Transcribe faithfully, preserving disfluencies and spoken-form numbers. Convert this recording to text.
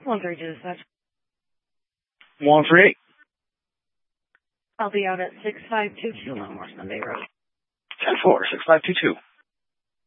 One three two dispatch. One three eight. I'll be out at six five two two Longmore Sunday Road. Ten four six five two two.